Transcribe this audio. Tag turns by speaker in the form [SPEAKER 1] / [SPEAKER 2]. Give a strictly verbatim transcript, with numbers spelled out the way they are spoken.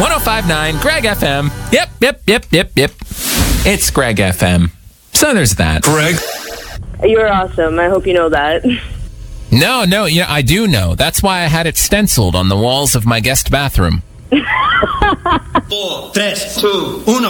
[SPEAKER 1] one oh five point nine Greg F M. Yep, yep, yep, yep, yep. It's Greg F M. So there's that.
[SPEAKER 2] Greg.
[SPEAKER 3] You're awesome. I hope you know that.
[SPEAKER 1] No, no, yeah, I do know. That's why I had it stenciled on the walls of my guest bathroom.
[SPEAKER 4] Four, tres, two, uno.